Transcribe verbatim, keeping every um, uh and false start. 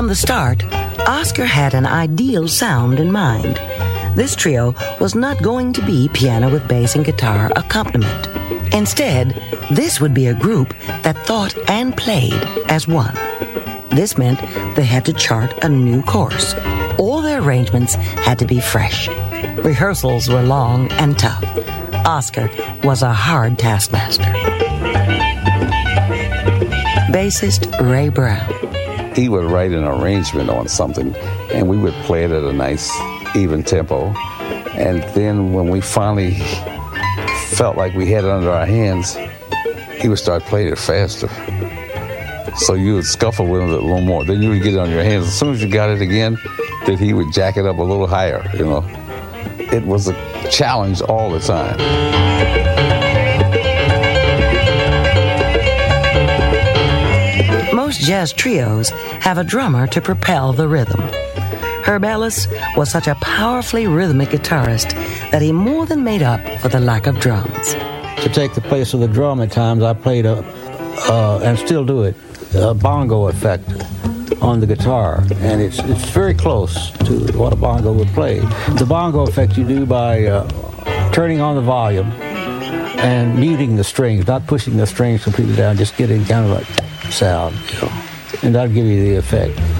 From the start, Oscar had an ideal sound in mind. This trio was not going to be piano with bass and guitar accompaniment. Instead, this would be a group that thought and played as one. This meant they had to chart a new course. All their arrangements had to be fresh. Rehearsals were long and tough. Oscar was a hard taskmaster. Bassist Ray Brown. He would write an arrangement on something, and we would play it at a nice, even tempo. And then when we finally felt like we had it under our hands, he would start playing it faster. So you would scuffle with it a little more. Then you would get it on your hands. As soon as you got it again, then he would jack it up a little higher, you know. It was a challenge all the time. Most jazz trios have a drummer to propel the rhythm. Herb Ellis was such a powerfully rhythmic guitarist that he more than made up for the lack of drums. To take the place of the drum at times, I played a, uh, and still do it, a bongo effect on the guitar, and it's it's very close to what a bongo would play. The bongo effect you do by uh, turning on the volume and muting the strings, not pushing the strings completely down, just getting kind of a sound, you know, and that'll give you the effect.